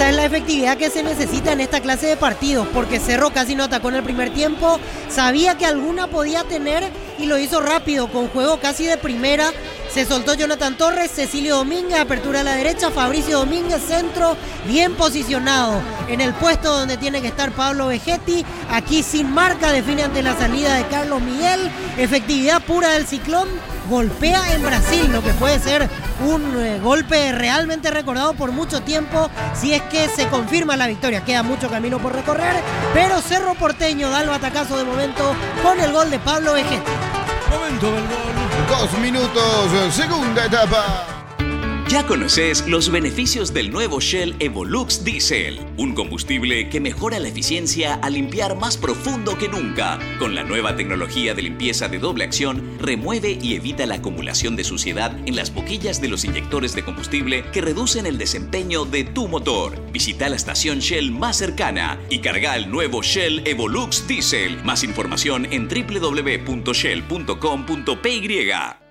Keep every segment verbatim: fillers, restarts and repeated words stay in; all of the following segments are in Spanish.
esta es la efectividad que se necesita en esta clase de partidos, porque Cerro casi no atacó en el primer tiempo, sabía que alguna podía tener y lo hizo rápido, con juego casi de primera. Se soltó Jonathan Torres, Cecilio Domínguez, apertura a la derecha, Fabricio Domínguez, centro, bien posicionado en el puesto donde tiene que estar Pablo Vegetti. Aquí sin marca, define ante la salida de Carlos Miguel. Efectividad pura del Ciclón, golpea en Brasil, lo que puede ser un eh, golpe realmente recordado por mucho tiempo si es que se confirma la victoria. Queda mucho camino por recorrer, pero Cerro Porteño da el batacazo de momento con el gol de Pablo Vegetti. Momento del gol. Dos minutos, segunda etapa. Ya conoces los beneficios del nuevo Shell Evolux Diesel, un combustible que mejora la eficiencia al limpiar más profundo que nunca. Con la nueva tecnología de limpieza de doble acción, remueve y evita la acumulación de suciedad en las boquillas de los inyectores de combustible que reducen el desempeño de tu motor. Visita la estación Shell más cercana y carga el nuevo Shell Evolux Diesel. Más información en doble u doble u doble u punto shell punto com punto p y.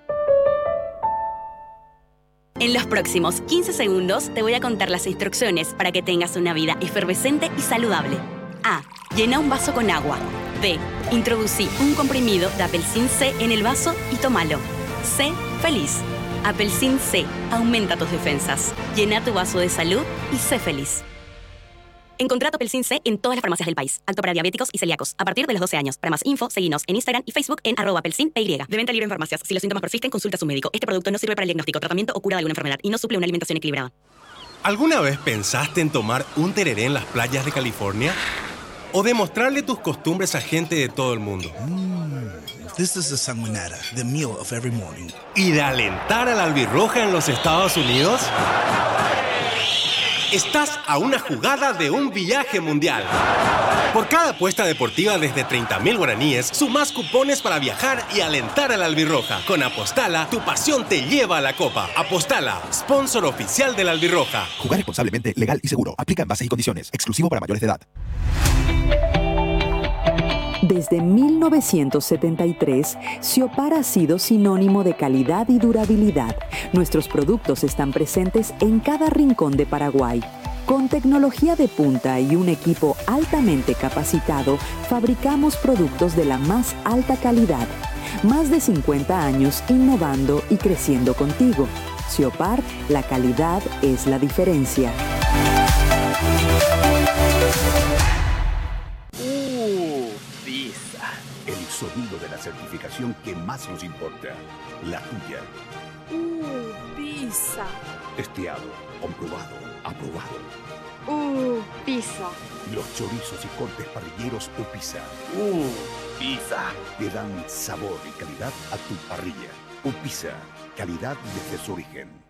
En los próximos quince segundos te voy a contar las instrucciones para que tengas una vida efervescente y saludable. A. Llena un vaso con agua. B. Introducí un comprimido de Apelsin C en el vaso y tómalo. C. Feliz. Apelsin C. Aumenta tus defensas. Llena tu vaso de salud y sé feliz. Encontrá Apelsin C en todas las farmacias del país. Apto para diabéticos y celíacos. A partir de los doce años. Para más info, seguinos en Instagram y Facebook en arroba apelsin py. De venta libre en farmacias. Si los síntomas persisten, consulta a su médico. Este producto no sirve para el diagnóstico, tratamiento o cura de alguna enfermedad y no suple una alimentación equilibrada. ¿Alguna vez pensaste en tomar un tereré en las playas de California? ¿O demostrarle tus costumbres a gente de todo el mundo? Mm, this is the sanguinara, the meal of every morning. ¿Y de alentar a la albirroja en los Estados Unidos? Estás a una jugada de un viaje mundial. Por cada apuesta deportiva desde treinta mil guaraníes, sumás cupones para viajar y alentar a la albirroja. Con Apostala, tu pasión te lleva a la copa. Apostala, sponsor oficial de la albirroja. Jugar responsablemente, legal y seguro. Aplica en bases y condiciones. Exclusivo para mayores de edad. Desde mil novecientos setenta y tres, Siopar ha sido sinónimo de calidad y durabilidad. Nuestros productos están presentes en cada rincón de Paraguay. Con tecnología de punta y un equipo altamente capacitado, fabricamos productos de la más alta calidad. Más de cincuenta años innovando y creciendo contigo. Siopar, la calidad es la diferencia. El sonido de la certificación que más nos importa, la tuya. Uh, pizza. Testeado, comprobado, aprobado. Uh, pizza. Los chorizos y cortes parrilleros Upisa. Uh, pizza. Le dan sabor y calidad a tu parrilla. Upisa, calidad desde su origen.